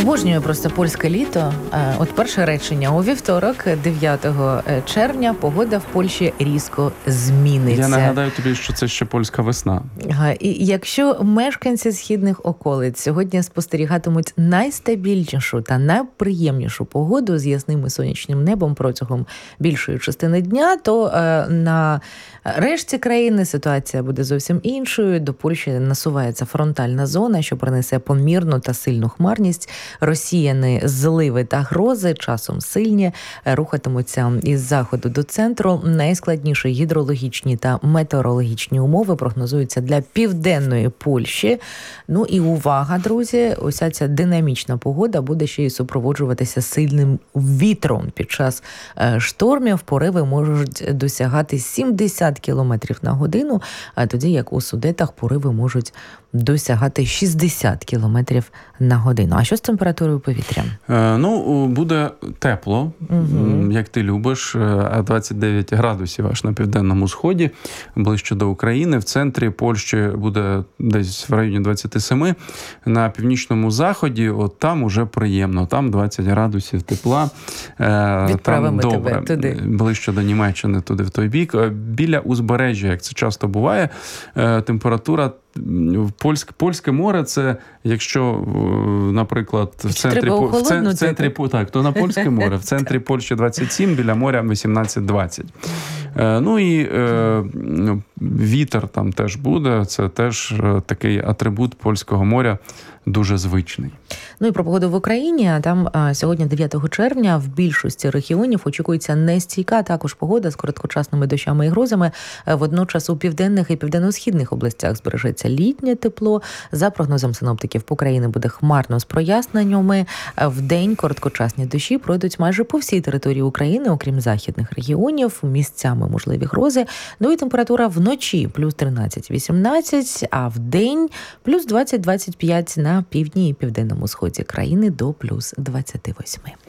Обожнюю просто польське літо. От перше речення. У вівторок, 9 червня, погода в Польщі різко зміниться. Я нагадаю тобі, що це ще польська весна. І якщо мешканці східних околиць сьогодні спостерігатимуть найстабільнішу та найприємнішу погоду з ясним і сонячним небом протягом більшої частини дня, то на решті країни ситуація буде зовсім іншою. До Польщі насувається фронтальна зона, що принесе помірну та сильну хмарність. Розсіяні зливи та грози, часом сильні, рухатимуться із заходу до центру. Найскладніші гідрологічні та метеорологічні умови прогнозуються для південної Польщі. Ну і увага, друзі, уся ця динамічна погода буде ще й супроводжуватися сильним вітром. Під час штормів пориви можуть досягати 70 км на годину, а тоді як у Судетах пориви можуть досягати 60 км на годину. А що з температурою повітря? Буде тепло, як ти любиш, 29 градусів аж на південному сході, ближче до України. В центрі Польщі буде десь в районі 27. На північному заході, от там уже приємно, там 20 градусів тепла. Відправимо там добре, тебе туди. Ближче до Німеччини, туди в той бік. Біля узбережжя, як це часто буває, температура Польське море – це, якщо, наприклад, в центрі то на Польське море. В центрі Польщі 27, біля моря 18-20. Вітер там теж буде. Це теж такий атрибут польського моря, дуже звичний. Ну і про погоду в Україні. Там сьогодні, 9 червня, в більшості регіонів очікується нестійка також погода з короткочасними дощами і грозами. Водночас у південних і південно-східних областях збережеться літнє тепло. За прогнозом синоптиків, по країні буде хмарно з проясненнями. Вдень короткочасні дощі пройдуть майже по всій території України, окрім західних регіонів. Місцями можливі грози. Ну і температура вночі плюс 13-18, а вдень плюс 20-25 на півдні і південному сході країни до плюс 28.